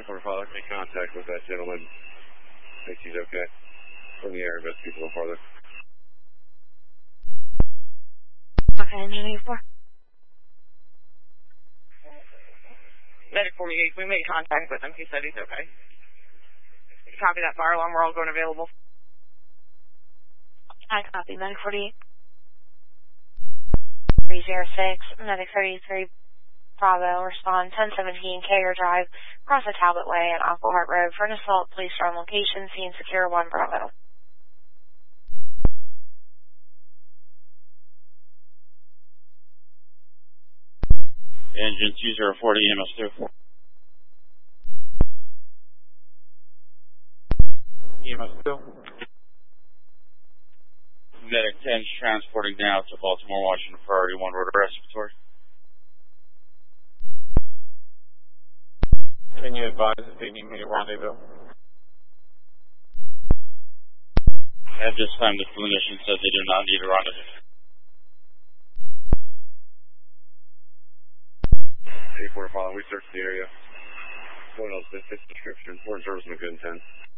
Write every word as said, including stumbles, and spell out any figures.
If we're following make contact with that gentleman, think he's okay. From the air, best people go farther. Okay, engine eighty-four. Medic forty-eight, we made contact with him. He said he's okay. Copy that fire alarm. We're all going available. I copy. Medic forty-eight. three zero six. Medic thirty-three. Bravo. Respond ten seventeen Kager Drive. Cross the Talbot Way and Aquahart Road for an assault. Police are on location. Scene secure. one Bravo. Engine two zero four to E M S two. E M S two. Medic ten transporting now to Baltimore, Washington, priority one rotor respiratory. Can you advise if they need me to rendezvous? At this time, the clinician said they do not need a rendezvous. eighty-four following, we searched the area. One of those fits description, foreign service and good intent.